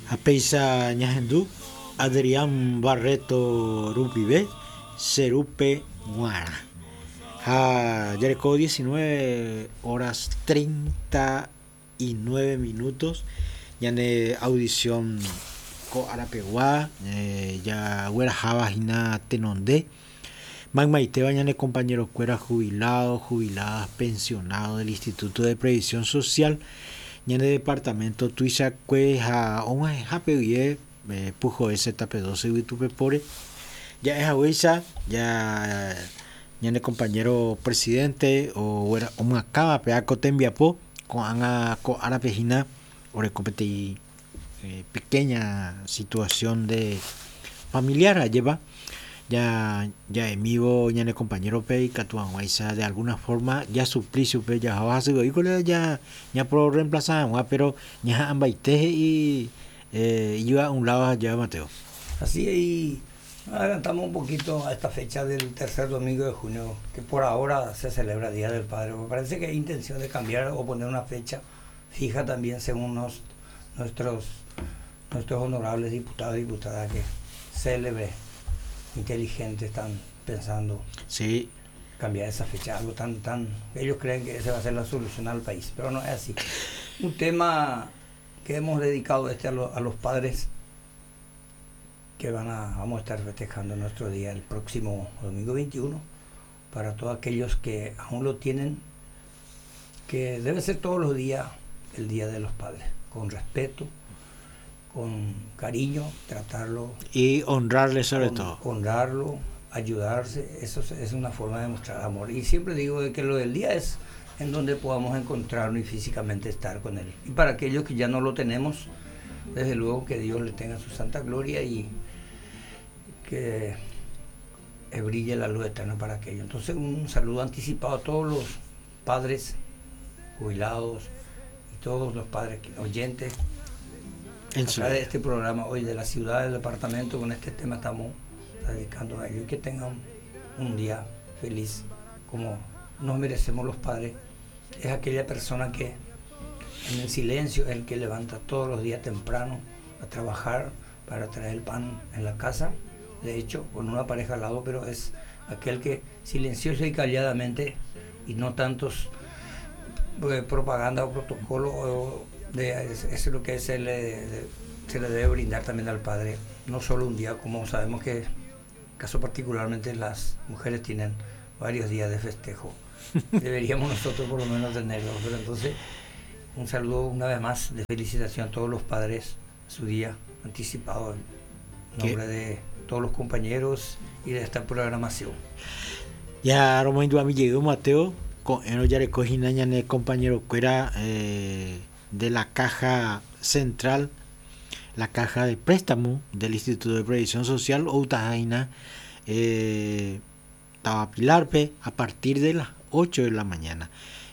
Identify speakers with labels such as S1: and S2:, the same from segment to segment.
S1: Apeisa Ñahendú, Adrián Barreto Rupibe, Serupe Muara. Jerico 19 horas 39 minutos. Ya en audición co Arapeguá, ya huera Jabajina Tenondé. Magmaite bañane compañeros cuera jubilados, jubiladas, pensionados del Instituto de Previsión Social. Ya en el departamento Tuiza Cueja, Oma Japeguie, Pujo ese tape 12 y tupe pore. Ya es abuesa, ya el compañero presidente o era un acaba peaco tembiapo con ana co arapejina ore competi pequeña situación de familiar lleva ya emigo ya el compañero pe y catuan guaisa de alguna forma ya suplicio pe ya hace ya pro reemplazar pero ya ambaite y iba a un lado ya Mateo.
S2: Así y adelantamos un poquito a esta fecha del tercer domingo de junio, que por ahora se celebra Día del Padre. Me parece que hay intención de cambiar o poner una fecha fija también según nuestros honorables diputados y diputadas que célebre, inteligentes, están pensando
S1: sí
S2: cambiar esa fecha, algo tan ellos creen que esa va a ser la solución al país, pero no es así. Un tema que hemos dedicado a los padres que vamos a estar festejando nuestro día el próximo domingo 21, para todos aquellos que aún lo tienen, que debe ser todos los días el Día de los Padres, con respeto, con cariño, tratarlo
S1: y honrarle sobre todo.
S2: Honrarlo, ayudarse, eso es una forma de mostrar amor. Y siempre digo de que lo del día es en donde podamos encontrarnos y físicamente estar con él. Y para aquellos que ya no lo tenemos, desde luego que Dios le tenga su santa gloria y que brille la luz eterna para aquello. Entonces un saludo anticipado a todos los padres jubilados y todos los padres oyentes a través de este programa hoy de la ciudad, del departamento. Con este tema estamos dedicando a ellos y que tengan un día feliz como nos merecemos los padres. Es aquella persona que en el silencio es el que levanta todos los días temprano a trabajar para traer el pan en la casa, de hecho con una pareja al lado, pero es aquel que silenciosa y calladamente, y no tantos propaganda o protocolo es lo que se le debe brindar también al padre, no solo un día, como sabemos que caso particularmente las mujeres tienen varios días de festejo. Deberíamos nosotros por lo menos tenerlos, pero entonces un saludo una vez más de felicitación a todos los padres, su día anticipado en nombre de todos los compañeros y de esta programación.
S1: Ya Romain a mí llegó Mateo con ya recogí el compañero que era de la caja central, la caja de préstamo del Instituto de Previsión Social o Utajaina, estaba Pilarpe a partir de las 8 de la mañana.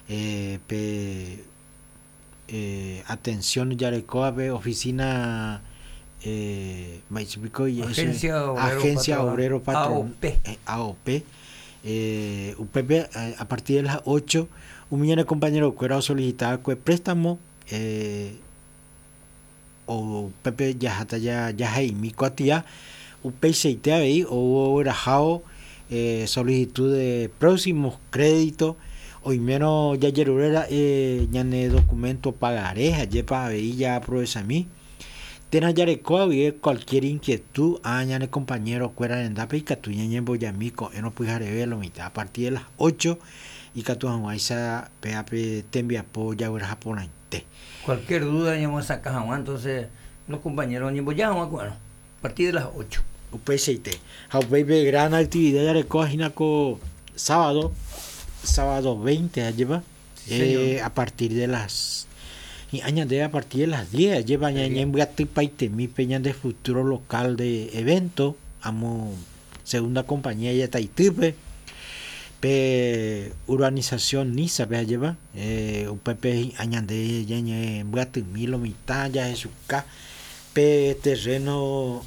S1: Atención Yarecoabe, oficina Agencia Obrero Patrón AOP, UPP a partir de las 8. Un millón de compañeros que era solicitado préstamo o Pepe ya hay mi cuatía UPCT ahí o rajao solicitud de próximos créditos hoy menos ya yerurera ya ne documento pagaré allí para ver ya aprovechar a mí tena yarecoa cualquier inquietud añane compañero cuera en dape y catuña en boyamico no puede verlo mitad a partir de las 8 y catuan esa PAP tembia apoya o japonate.
S2: Cualquier duda llamamos a caja, entonces los compañeros bueno, a partir de las 8.
S1: UPCT. Baby gran actividad ya recoge sábado 20 lleva a partir de las y añade a partir de las 10 lleva en mi peña de futuro local de evento amo segunda compañía ya taitipe urbanización Nisa vea lleva UPP añade ya en milo mitad ya es su ca terreno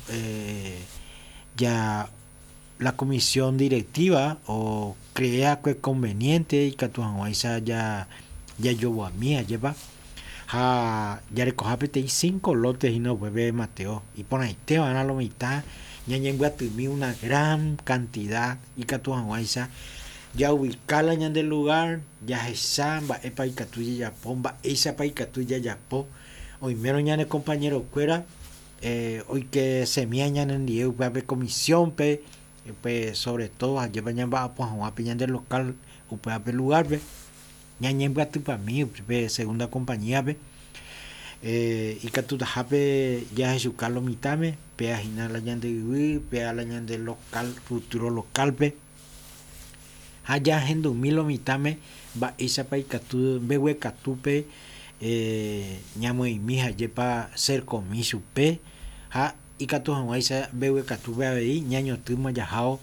S1: ya la comisión directiva o crea que es conveniente y que tu ya yo a mí lleva ya recojape te 5 lotes y no vuelve Mateo y por ahí te van a la mitad ya en una gran cantidad y que tu aguaisa ya ubicarla en el lugar ya esa va epa y catuya ya pomba esa pa y catuya ya po hoy mero ya el compañero cuera hoy que se miañan en el va a haber comisión pe pues sobre todo allí vayan va pues a pillar del local o puede haber lugar ve ñañen va tu para mí segunda compañía ve y que tú tajape ya es su carlo mitame pe agina la ñan de vivir pe a la ñan del local futuro local pe allá en 2000 mitame va esa pa y que tú bewe catupe ñamo y mija yepa ser comisu pe ha y que tú esa bewe catupe ahí ñaño tumo ya jao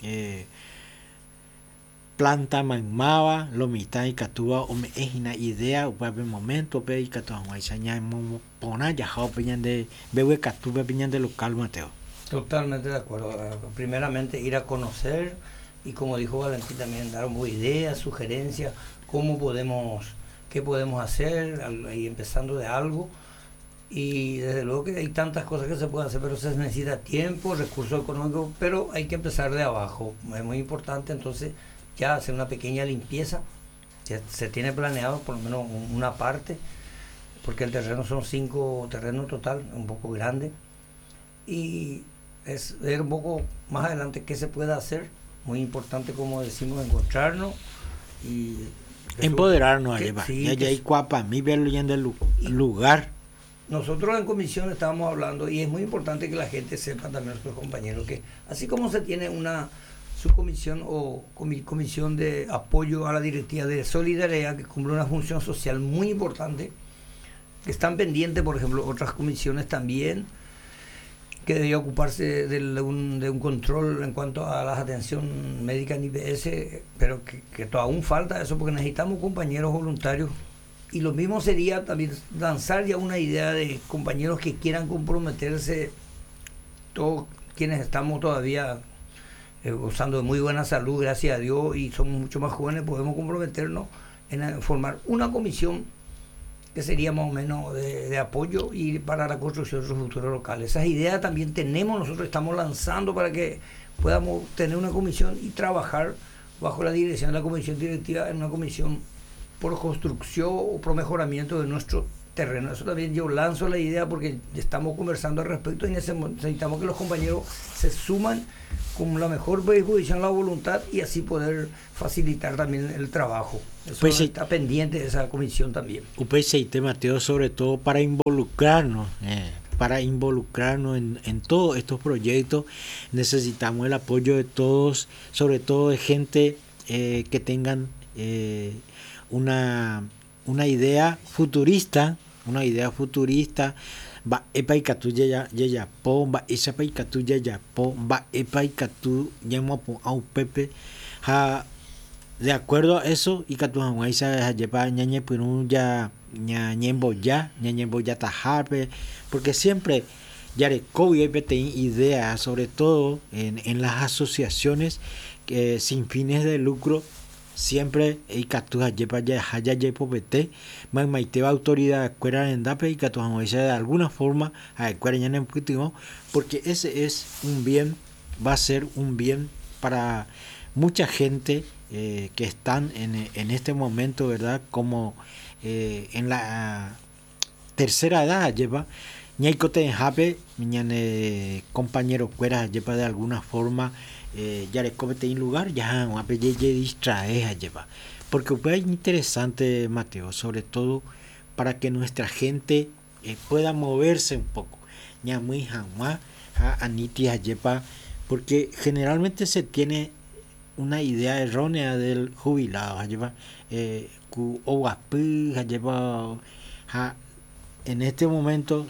S1: planta mamaba lo mitad y catúa o me es una idea o para el momento pe y catúa no hay señal pona ya jao peñan de bebe catúa peñan de local Mateo.
S2: Totalmente de acuerdo. Primeramente ir a conocer y como dijo Valentín también dar ideas, sugerencias, qué podemos hacer y empezando de algo. Y desde luego que hay tantas cosas que se pueden hacer, pero se necesita tiempo, recursos económicos, pero hay que empezar de abajo. Es muy importante entonces ya hacer una pequeña limpieza. Ya se tiene planeado por lo menos una parte, porque el terreno son 5 terrenos total, un poco grande. Y es ver un poco más adelante qué se puede hacer. Muy importante, como decimos, encontrarnos y
S1: empoderarnos allá. Sí, ya hay cuapa, mi verlo ya en el lugar.
S2: Nosotros en comisión estábamos hablando y es muy importante que la gente sepa también, nuestros compañeros, que así como se tiene una subcomisión o comisión de apoyo a la directiva de solidaridad que cumple una función social muy importante, que están pendientes, por ejemplo, otras comisiones también, que debía ocuparse de un control en cuanto a la atención médica en IPS, pero que aún falta eso porque necesitamos compañeros voluntarios. Y lo mismo sería también lanzar ya una idea de compañeros que quieran comprometerse, todos quienes estamos todavía gozando de muy buena salud, gracias a Dios, y somos mucho más jóvenes, podemos comprometernos en formar una comisión que sería más o menos de apoyo y para la construcción de los futuros locales. Esas ideas también tenemos, nosotros estamos lanzando para que podamos tener una comisión y trabajar bajo la dirección de la comisión directiva en una comisión por construcción o por mejoramiento de nuestro terreno. Eso también yo lanzo la idea porque estamos conversando al respecto y necesitamos que los compañeros se suman con la mejor predisposición, la voluntad y así poder facilitar también el trabajo. Eso pues está pendiente de esa comisión también.
S1: UPC Mateo, sobre todo para involucrarnos en todos estos proyectos. Necesitamos el apoyo de todos, sobre todo de gente que tengan una idea futurista, va epa y catu ya po va esa pa y catu ya po va epa y catu llamo a un pepe ha de acuerdo a eso y catu esa lleva ñañe punu ya ñañembo ya tajarpe porque siempre ya de COVID tiene ideas sobre todo en las asociaciones sin fines de lucro. Siempre y catuja yepa ya haya yepo pete maite autoridad cuera en dape y catuja de alguna forma a cuera ya en porque ese es un bien, va a ser un bien para mucha gente que están en este momento, verdad, como en la tercera edad lleva ñaicote en jape compañero cuera yepa de alguna forma ya le comete en lugar ya un apellido distrae a llevar porque fue interesante Mateo, sobre todo para que nuestra gente pueda moverse un poco ya muy jamás a aniti a llevar porque generalmente se tiene una idea errónea del jubilado a llevar en este momento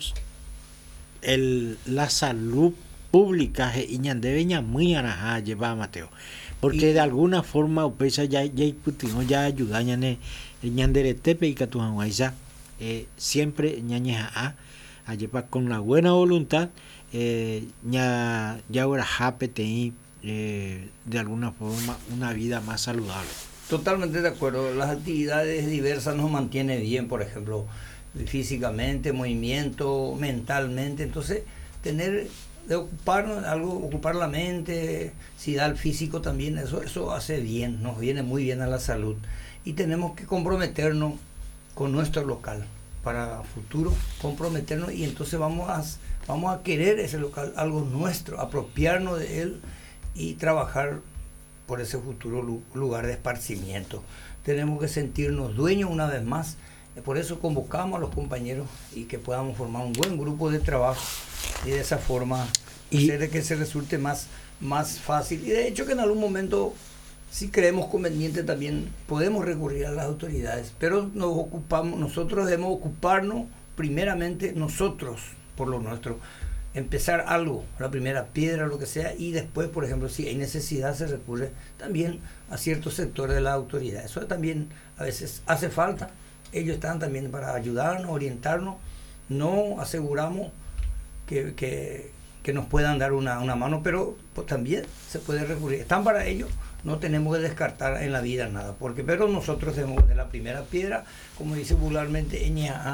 S1: la salud pública y ñandebeña muy anajá lleva Mateo porque y de alguna forma upesa ya ayuda ñanderetepe y catujaisa siempre ñañeja a llevar con la buena voluntad ya ahora japete de alguna forma una vida más saludable.
S2: Totalmente de acuerdo, las actividades diversas nos mantienen bien, por ejemplo físicamente, movimiento, mentalmente. Entonces, tener de ocuparnos algo, ocupar la mente, si da el físico también, eso hace bien, nos viene muy bien a la salud. Y tenemos que comprometernos con nuestro local para futuro, comprometernos, y entonces vamos a querer ese local, algo nuestro, apropiarnos de él y trabajar por ese futuro lugar de esparcimiento. Tenemos que sentirnos dueños una vez más. Por eso convocamos a los compañeros y que podamos formar un buen grupo de trabajo y de esa forma hacer que se resulte más fácil. Y de hecho que en algún momento, si creemos conveniente, también podemos recurrir a las autoridades, pero nosotros debemos ocuparnos primeramente nosotros por lo nuestro, empezar algo, la primera piedra, lo que sea, y después, por ejemplo, si hay necesidad, se recurre también a ciertos sectores de la autoridad. Eso también a veces hace falta. Ellos están también para ayudarnos, orientarnos. No aseguramos que nos puedan dar una mano, pero pues, también se puede recurrir. Están para ello, no tenemos que descartar en la vida nada, pero nosotros debemos poner la primera piedra, como dice vulgarmente,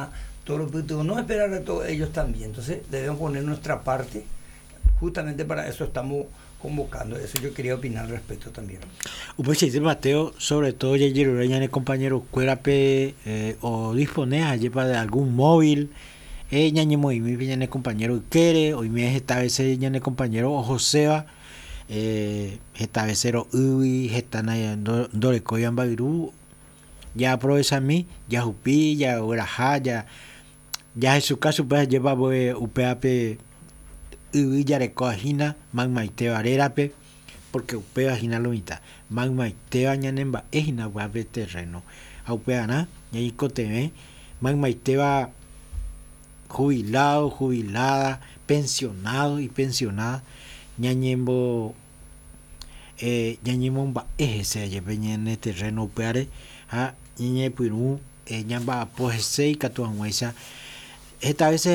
S2: no esperar a todos ellos también. Entonces debemos poner nuestra parte, justamente para eso estamos convocando. Eso yo quería opinar al respecto también.
S1: Pues sí, Mateo, sobre todo ya el compañero Cuerape o disponer allí para algún móvil, ñañe muy bien el compañero Kere, hoy me esta vez el compañero Joseba, esta vez Uy, están ahí dore coyan bagiru, ya aprovecha a mí, ya jupi, ya oraja, ya en su caso pues lleva UPAP ya recoagina magmaite barerape, porque upea gina lo mitad magmaite bañanemba ejina guape terreno a upeana y coteme magmaite va jubilado, jubilada, pensionado y pensionada ñañembo ñañemomba ese lleve en el terreno upeare a ñe puiru ñamba posei catuanguesa. Esta vez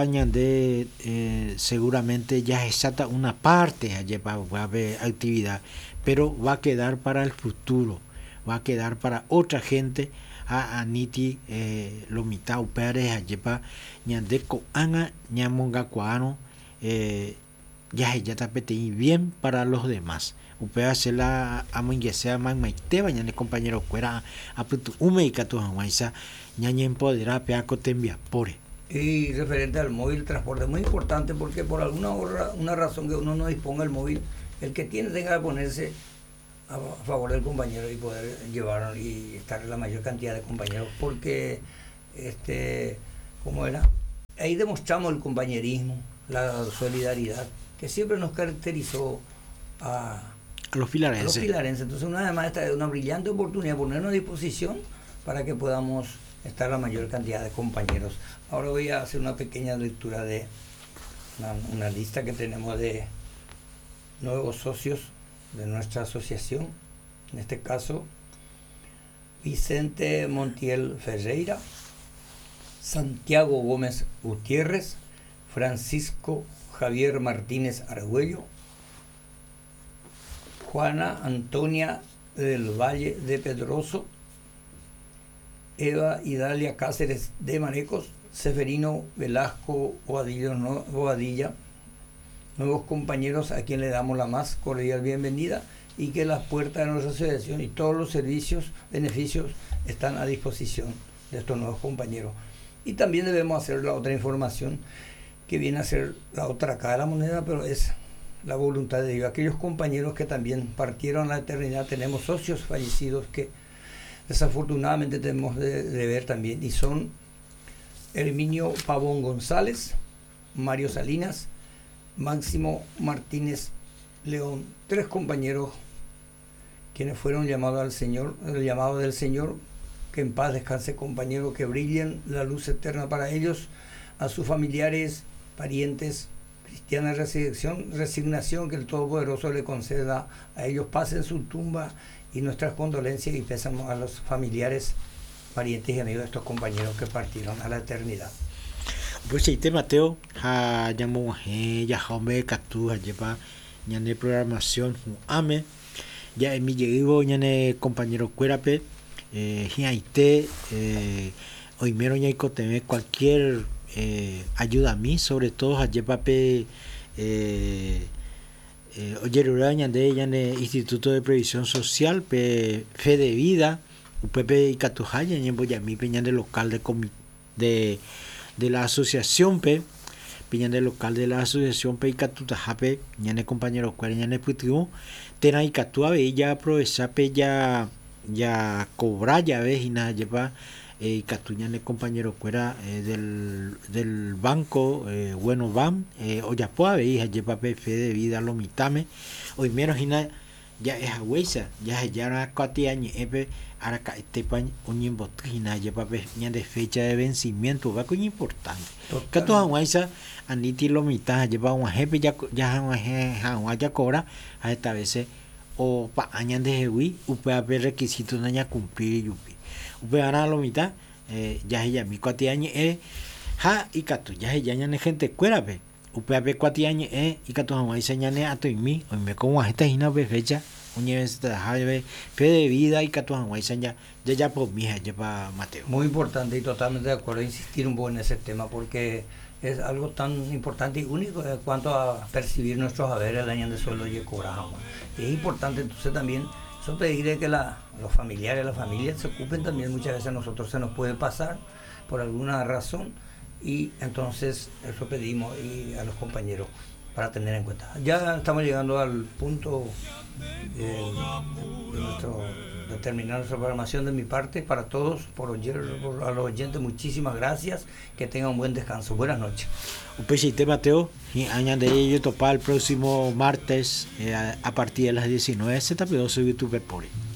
S1: seguramente ya exata una parte va a haber actividad, pero va a quedar para el futuro, va a quedar para otra gente. A Aniti lo mitad upeare ayepa ñandeko anga ñamonga cuano ya tapete bien para los demás. Upea se la amanguesea magmaite bañane compañero cuera aputu umeika tu hanwaisa ñañe empodera peaco tembia pore.
S2: Y referente al móvil, transporte es muy importante, porque por una razón que uno no disponga del móvil, el que tenga que ponerse a favor del compañero y poder llevar y estar la mayor cantidad de compañeros, porque ¿cómo era? Ahí demostramos el compañerismo, la solidaridad que siempre nos caracterizó a
S1: los filarenses.
S2: Entonces además esta es una brillante oportunidad de ponernos a disposición para que podamos estar la mayor cantidad de compañeros. Ahora voy a hacer una pequeña lectura de una lista que tenemos de nuevos socios de nuestra asociación. En este caso, Vicente Montiel Ferreira, Santiago Gómez Gutiérrez, Francisco Javier Martínez Argüello, Juana Antonia del Valle de Pedroso, Eva Idalia Cáceres de Marecos, Seferino Velasco Bobadilla, nuevos compañeros a quien le damos la más cordial bienvenida, y que las puertas de nuestra asociación y todos los servicios, beneficios están a disposición de estos nuevos compañeros. Y también debemos hacer la otra información que viene a ser la otra cara de la moneda, pero es la voluntad de Dios. Aquellos compañeros que también partieron a la eternidad, tenemos socios fallecidos que desafortunadamente tenemos de ver también, y son Herminio Pavón González, Mario Salinas, Máximo Martínez León, 3 compañeros quienes fueron llamados al Señor, el llamado del Señor. Que en paz descanse, compañero, que brillen la luz eterna para ellos, a sus familiares, parientes, cristiana resignación que el Todopoderoso le conceda a ellos paz en su tumba, y nuestras condolencias y pésamos a los familiares, parientes y amigos de estos compañeros que partieron a la eternidad.
S1: Pues sí, Mateo, ya hombre catu lleva ñane programación ame ya en mi llego ñane compañero Cuerape hiaite hoy mero ya tener cualquier ayuda a mí, sobre todo a Yepape oye Ruraña de ella en el Instituto de Previsión Social, Fe de Vida, Pepe y Catujaya, en Boyamí, Peña de local de la asociación Peña de local de la asociación Pe y Catutajape, ya en el compañero Cuare, ya en el Putiú, Tena y Catua, ella aprovecha ya cobra ya ves y nada lleva Catuña el compañero Cuera del banco bueno van o ya puede ver lleva Fe de Vida lo mitame hoy menos y nada ya es agüesa ya era 4 años ahora este paño un imbotina lleva ya de fecha de vencimiento va con importante que toda agüesa aniti lo mitad lleva un jefe ya cobra a esta vez o pa añan de jewi upe haber requisitos naña cumplir yupi upe ana lo mitad ya ella mi 4 años ha y catu ya ella ne gente cuera pe upe haber 4 años y catu hawa enseñane a to mi o me como a esta hina be fecha uñe se trabaja fe de vida y catu hawa enseña ya por mi ya pa Mateo.
S2: Muy importante y totalmente de acuerdo, insistir un poco en ese tema porque es algo tan importante y único en cuanto a percibir nuestros haberes el año de sueldo y cobramos. Y es importante entonces también eso pedirle que los familiares, las familias se ocupen también. Muchas veces a nosotros se nos puede pasar por alguna razón y entonces eso pedimos y a los compañeros para tener en cuenta. Ya estamos llegando al punto de terminar nuestra programación de mi parte. Para todos, a los oyentes, muchísimas gracias, que tengan un buen descanso. Buenas noches.
S1: Un pesite Mateo, y añade ello topa el próximo martes a partir de las 19 se te soy youtuber por